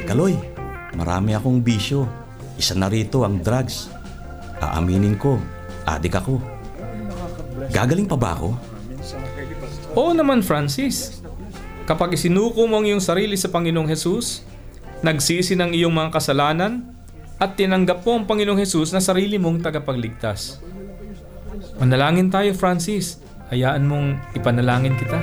Kaloy, marami akong bisyo. Isa na rito ang drugs. Aaminin ko, adik ako. Gagaling pa ba ako? Oo naman, Francis. Kapag isinuko mo ang iyong sarili sa Panginoong Hesus, nagsisi ng iyong mga kasalanan, at tinanggap mo ang Panginoong Hesus na sarili mong tagapagligtas. Manalangin tayo, Francis. Hayaan mong ipanalangin kita.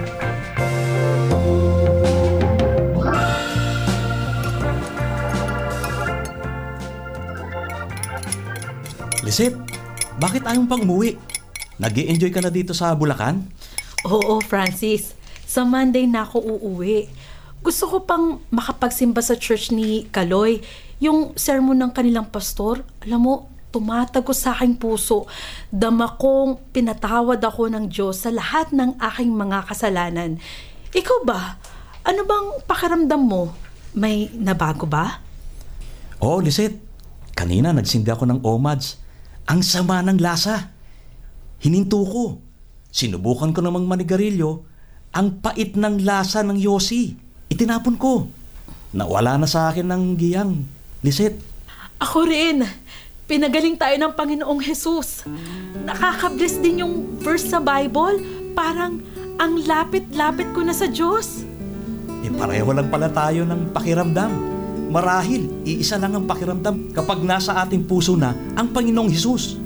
Lisette, bakit ayaw pang umuwi? Nag-i-enjoy ka na dito sa Bulacan? Oo, Francis. Sa Monday na ako uuwi. Gusto ko pang makapagsimba sa church ni Kaloy. Yung sermon ng kanilang pastor, alam mo, tumatagos sa aking puso. Dama kong pinatawad ako ng Diyos sa lahat ng aking mga kasalanan. Ikaw ba? Ano bang pakiramdam mo? May nabago ba? Oo, Lisette. Kanina nagsindi ako ng omads. Ang sama ng lasa. Hininto ko. Sinubukan ko namang manigarilyo. Ang pait ng lasa ng yosi. Itinapon ko. Nawala na sa akin ng giyang. Lisette. Ako rin. Pinagaling tayo ng Panginoong Hesus. Nakaka-bless din yung verse sa Bible. Parang ang lapit-lapit ko na sa Diyos. Pareho lang pala tayo ng pakiramdam. Marahil, iisa lang ang pakiramdam kapag nasa ating puso na ang Panginoong Hesus.